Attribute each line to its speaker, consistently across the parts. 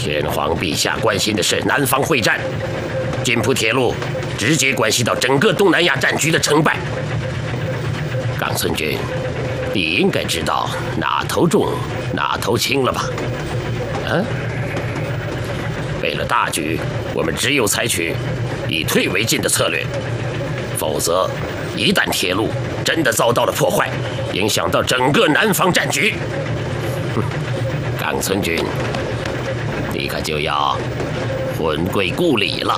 Speaker 1: 天皇陛下关心的是南方会战，津浦铁路直接关系到整个东南亚战局的成败。冈村君，你应该知道哪头重哪头轻了吧？啊？为了大局，我们只有采取以退为进的策略，否则一旦铁路真的遭到了破坏，影响到整个南方战局，冈村君，你可就要魂归故里了。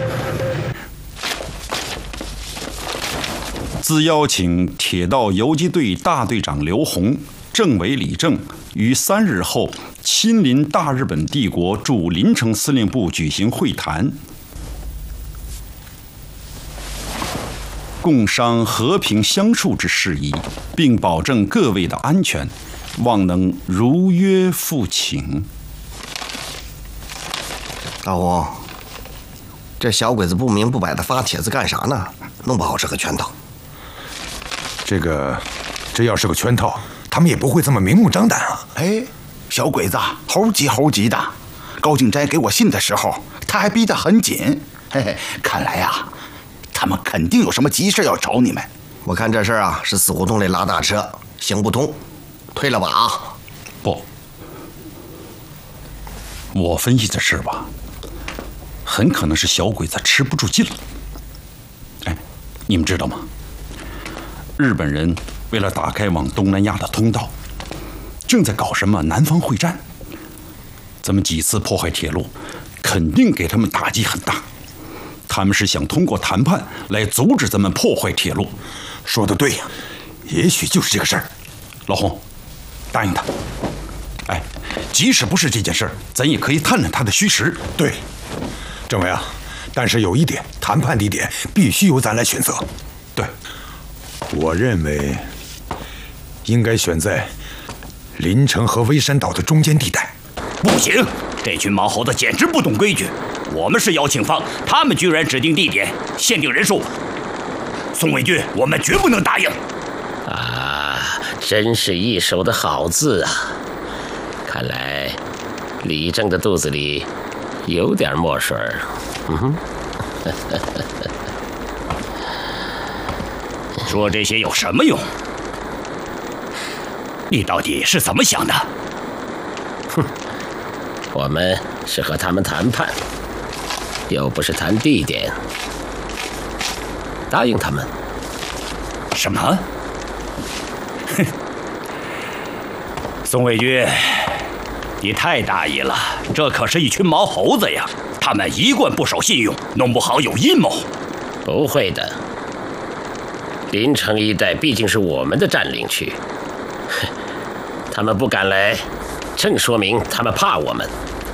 Speaker 2: 自邀请铁道游击队大队长刘洪、政委李正于3日后亲临大日本帝国驻临城司令部举行会谈，共商和平相处之事宜，并保证各位的安全，望能如约复请。
Speaker 3: 大红，这小鬼子不明不白的发帖子干啥呢？弄不好是个圈套。
Speaker 4: 这要是个圈套，他们也不会这么明目张胆啊！
Speaker 5: 哎，小鬼子猴急的。高敬斋给我信的时候，他还逼得很紧。嘿嘿，看来呀，他们肯定有什么急事要找你们。
Speaker 3: 我看这事儿啊，是死胡同里拉大车，行不通，退了吧啊！
Speaker 2: 不，我分析的是吧，很可能是小鬼子吃不住劲了。哎，你们知道吗？日本人为了打开往东南亚的通道，正在搞什么南方会战。咱们几次破坏铁路，肯定给他们打击很大。他们是想通过谈判来阻止咱们破坏铁路。
Speaker 4: 说得对呀，也许就是这个事儿。
Speaker 2: 老洪，答应他。哎，即使不是这件事儿，咱也可以探探他的虚实。
Speaker 4: 对，政委啊，但是有一点，谈判地点必须由咱来选择。
Speaker 2: 对，
Speaker 4: 我认为应该选在临城和微山岛的中间地带。
Speaker 6: 不行，这群毛猴子简直不懂规矩。我们是邀请方，他们居然指定地点、限定人数。宋卫军，我们绝不能答应。
Speaker 1: 啊，真是一手的好字啊！看来李正的肚子里有点墨水。
Speaker 6: 说这些有什么用？你到底是怎么想的？
Speaker 1: 我们是和他们谈判，又不是谈地点。答应他们。
Speaker 6: 什么？哼！宋卫军，你太大意了，这可是一群毛猴子呀！他们一贯不守信用，弄不好有阴谋。
Speaker 1: 不会的，临城一带毕竟是我们的占领区，他们不敢来，正说明他们怕我们。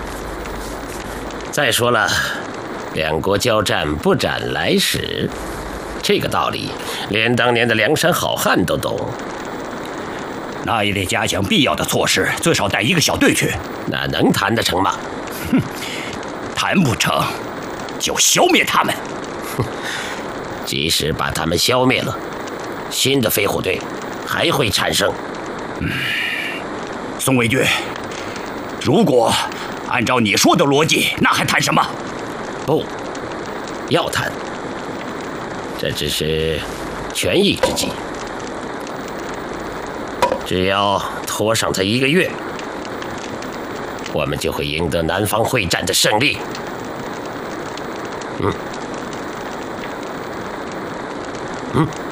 Speaker 1: 再说了，两国交战不斩来使，这个道理连当年的梁山好汉都懂。
Speaker 6: 那也得加强必要的措施，最少带一个小队去。
Speaker 1: 那能谈得成吗？
Speaker 6: 哼，谈不成就消灭他们。
Speaker 1: 即使把他们消灭了，新的飞虎队还会产生。
Speaker 6: 宋卫军，如果按照你说的逻辑，那还谈什么？
Speaker 1: 不，要谈。这只是权宜之计。只要拖上他1个月，我们就会赢得南方会战的胜利。嗯。